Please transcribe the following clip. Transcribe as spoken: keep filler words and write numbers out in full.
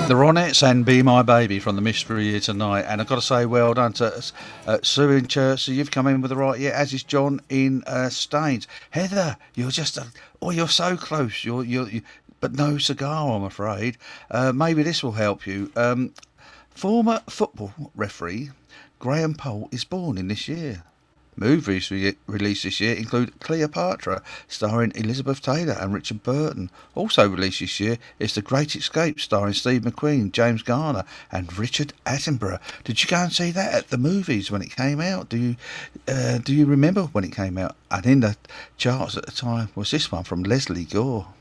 The Ronettes and Be My Baby from the Mystery here tonight. And I've got to say, well done to uh, Sue in Chertsey. You've come in with the right, yeah, as is John in uh, Staines. Heather, you're just, a, oh, you're so close. You're, you're, you, but no cigar, I'm afraid. Uh, maybe this will help you. Um, former football referee Graham Poll is born in this year. Movies re- released this year include Cleopatra, starring Elizabeth Taylor and Richard Burton. Also released this year is The Great Escape, starring Steve McQueen, James Garner and Richard Attenborough. Did you go and see that at the movies when it came out? Do you uh, do you remember when it came out? And in the charts at the time was this one from Leslie Gore.